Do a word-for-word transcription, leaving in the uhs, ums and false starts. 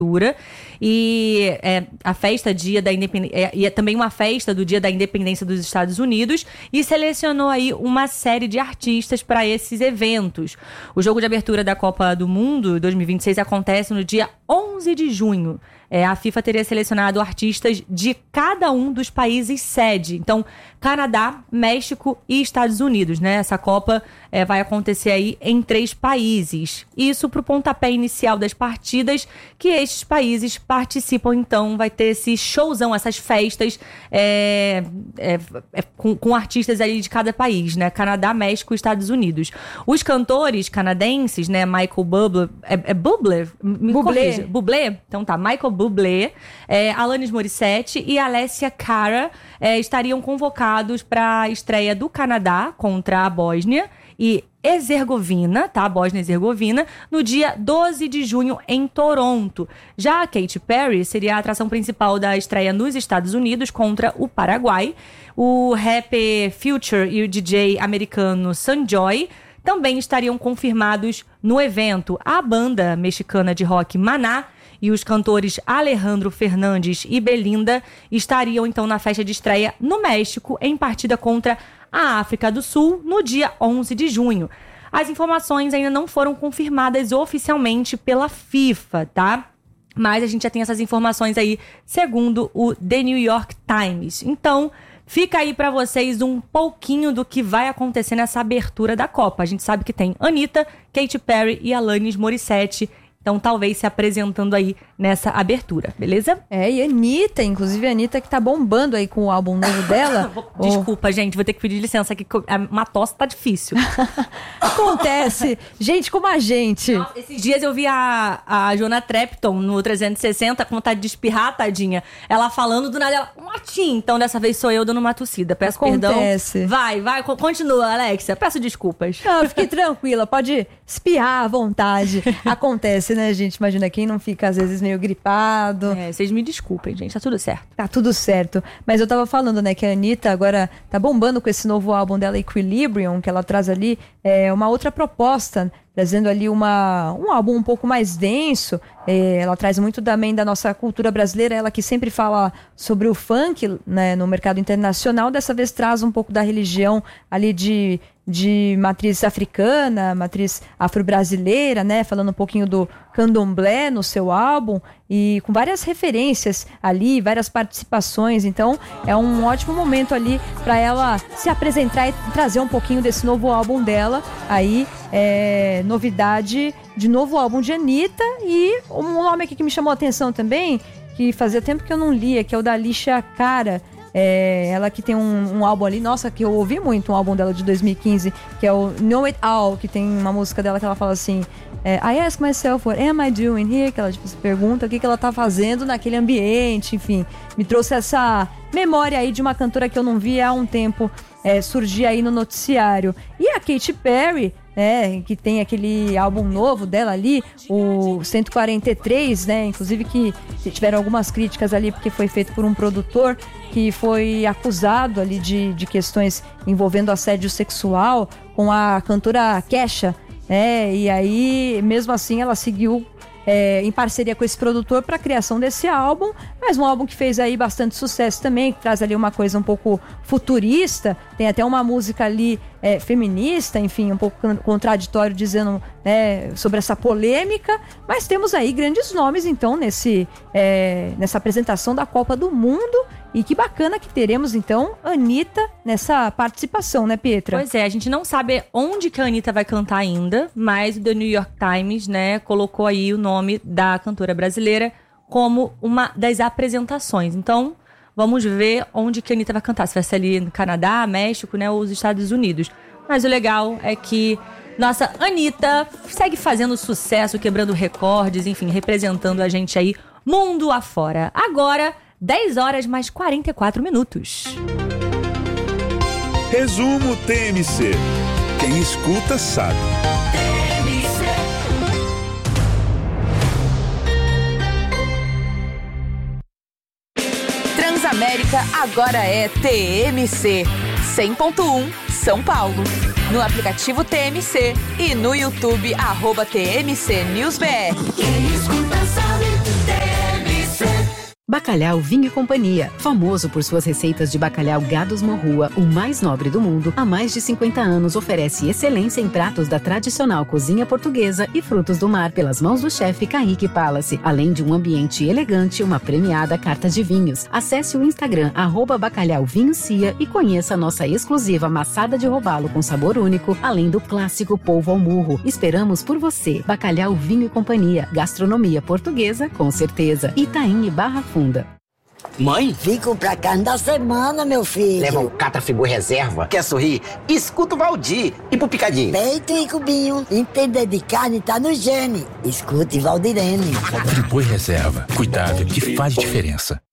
E é, a festa dia da independência é, e é também uma festa do Dia da Independência dos Estados Unidos, e selecionou aí uma série de artistas para esses eventos. O jogo de abertura da Copa do Mundo dois mil e vinte e seis acontece no dia onze de junho. É, a FIFA teria selecionado artistas de cada um dos países sede. Então, Canadá, México e Estados Unidos, né? Essa Copa é, vai acontecer aí em três países. Isso para o pontapé inicial das partidas, que estes países participam. Então, vai ter esse showzão, essas festas é, é, é, com, com artistas aí de cada país, né? Canadá, México e Estados Unidos. Os cantores canadenses, né? Michael Bublé... É, é Bublé? Me Bublé. corrija. Bublé? Então tá, Michael Bublé, é, Alanis Morissette e Alessia Cara é, estariam convocados para a estreia do Canadá contra a Bósnia e Herzegovina, tá? Bósnia e Herzegovina, no dia doze de junho em Toronto. Já a Katy Perry seria a atração principal da estreia nos Estados Unidos contra o Paraguai. O rapper Future e o D J americano Sunjoy também estariam confirmados no evento. A banda mexicana de rock Maná e os cantores Alejandro Fernandes e Belinda estariam, então, na festa de estreia no México, em partida contra a África do Sul, no dia onze de junho. As informações ainda não foram confirmadas oficialmente pela FIFA, tá? Mas a gente já tem essas informações aí, segundo o The New York Times. Então, fica aí pra vocês um pouquinho do que vai acontecer nessa abertura da Copa. A gente sabe que tem Anitta, Katy Perry e Alanis Morissette. Então, talvez se apresentando aí nessa abertura, beleza? É, e a Anitta, inclusive a Anitta que tá bombando aí com o álbum novo dela. Desculpa, oh. gente, vou ter que pedir licença aqui, uma tosse tá difícil. Acontece. Gente como a gente. Nossa, esses dias eu vi a, a Joana Trepton no trezentos e sessenta com vontade de espirrar, tadinha. Ela falando do nada, ela, latim. Então, dessa vez sou eu dando uma tossida. Peço Acontece. perdão. Vai, vai, continua, Alexia. Peço desculpas. Não, fique tranquila, pode espirrar à vontade. Acontece, né, gente? Imagina quem não fica, às vezes, meio gripado. É, vocês me desculpem, gente. Tá tudo certo. Tá tudo certo. Mas eu tava falando, né, que a Anitta agora tá bombando com esse novo álbum dela, Equilibrium, que ela traz ali é, uma outra proposta, trazendo ali uma, um álbum um pouco mais denso. É, ela traz muito também da nossa cultura brasileira, ela que sempre fala sobre o funk, né, no mercado internacional, dessa vez traz um pouco da religião ali de, de matriz africana, matriz afro-brasileira, né, falando um pouquinho do candomblé no seu álbum, e com várias referências ali, várias participações. Então é um ótimo momento ali para ela se apresentar e trazer um pouquinho desse novo álbum dela aí. É, novidade de novo álbum de Anitta, e um nome aqui que me chamou a atenção também, que fazia tempo que eu não lia, que é o da Alicia Cara. É, ela que tem um, um álbum ali, nossa, que eu ouvi muito, um álbum dela de dois mil e quinze, que é o Know It All, que tem uma música dela que ela fala assim, é, I ask myself, what am I doing here? Que ela tipo, se pergunta o que, que ela tá fazendo naquele ambiente, enfim. Me trouxe essa memória aí de uma cantora que eu não via há um tempo é, surgir aí no noticiário. E a Katy Perry, né, que tem aquele álbum novo dela ali, o cento e quarenta e três, né, inclusive que tiveram algumas críticas ali porque foi feito por um produtor que foi acusado ali de, de questões envolvendo assédio sexual com a cantora Kesha, né, e aí mesmo assim ela seguiu É, em parceria com esse produtor para a criação desse álbum, mas um álbum que fez aí bastante sucesso também, que traz ali uma coisa um pouco futurista, tem até uma música ali é, feminista, enfim, um pouco contraditório, dizendo né, sobre essa polêmica, mas temos aí grandes nomes então nesse, é, nessa apresentação da Copa do Mundo. E que bacana que teremos, então, Anitta nessa participação, né, Pietra? Pois é, a gente não sabe onde que a Anitta vai cantar ainda, mas o The New York Times, né, colocou aí o nome da cantora brasileira como uma das apresentações. Então, vamos ver onde que a Anitta vai cantar. Se vai ser ali no Canadá, México, né, ou os Estados Unidos. Mas o legal é que nossa Anitta segue fazendo sucesso, quebrando recordes, enfim, representando a gente aí mundo afora. Agora, dez horas mais quarenta e quatro minutos. Resumo T M C. Quem escuta sabe. Transamérica agora é T M C cem ponto um São Paulo. No aplicativo T M C e no YouTube arroba T M C News B R. Quem escuta sabe. Bacalhau Vinho e Companhia, famoso por suas receitas de bacalhau Gados Morrua, o mais nobre do mundo, há mais de cinquenta anos oferece excelência em pratos da tradicional cozinha portuguesa e frutos do mar pelas mãos do chefe Kaique Palace, além de um ambiente elegante e uma premiada carta de vinhos. Acesse o Instagram arroba Bacalhau Vinho Cia e conheça a nossa exclusiva maçada de robalo com sabor único, além do clássico polvo ao murro. Esperamos por você. Bacalhau Vinho e Companhia, gastronomia portuguesa com certeza. Itaim e Barra Funda. Mãe? Fico pra carne da semana, meu filho. Leva um Catra Frigor Reserva. Quer sorrir? Escuta o Valdir. E pro picadinho? Peito e cubinho. Entender de carne tá no gene. Escute Valdirene. Frigor Reserva. Cuidado que faz diferença.